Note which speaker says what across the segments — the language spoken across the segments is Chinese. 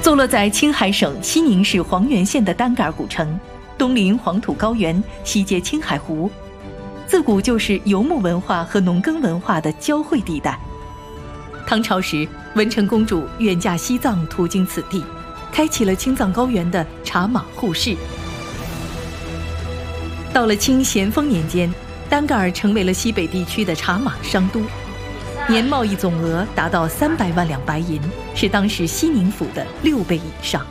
Speaker 1: 坐落在青海省西宁市黄原县的丹格尔古城，东临黄土高原，西接青海湖，自古就是游牧文化和农耕文化的交汇地带。唐朝时，文成公主远嫁西藏，途经此地，开启了青藏高原的茶马互市。到了清咸丰年间，丹格尔成为了西北地区的茶马商都，年贸易总额达到300万两白银，是当时西宁府的6倍以上。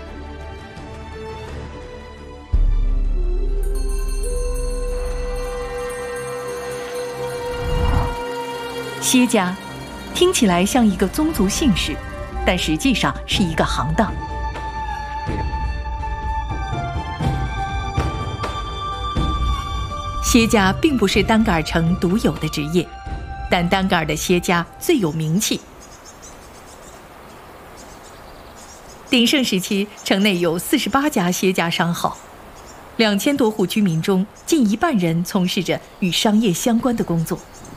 Speaker 1: 歇家听起来像一个宗族姓氏，但实际上是一个行当。歇家并不是丹格尔城独有的职业，但丹格尔的歇家最有名气。鼎盛时期，城内有48家歇家商号，2000多户居民中，近1半人从事着与商业相关的工作。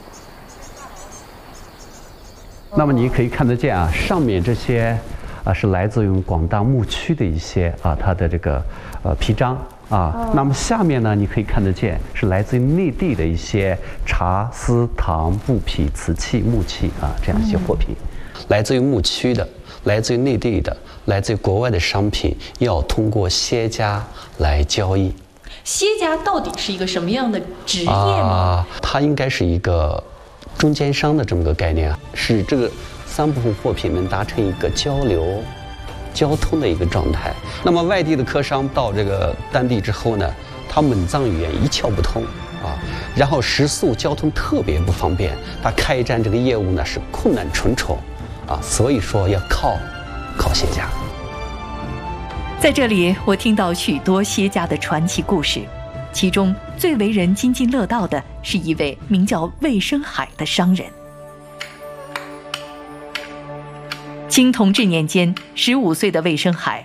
Speaker 2: 那么你可以看得见啊，上面这些是来自于广大牧区的一些它的这个皮章啊。那么下面呢，你可以看得见是来自于内地的一些茶、丝、糖、布匹、瓷器、木器这样一些货品，来自于牧区的，来自于内地的，来自于国外的商品，要通过歇家来交易。
Speaker 1: 歇家到底是一个什么样的职业吗？
Speaker 2: 它应该是一个中间商的这么个概念，使这个3部分货品能达成一个交流、交通的一个状态。那么外地的客商到这个当地之后呢，他蒙藏语言一窍不通然后食宿交通特别不方便，他开展这个业务呢是困难重重所以说要靠歇家。
Speaker 1: 在这里，我听到许多歇家的传奇故事。其中最为人津津乐道的是一位名叫魏生海的商人。清同治年间，15岁的魏生海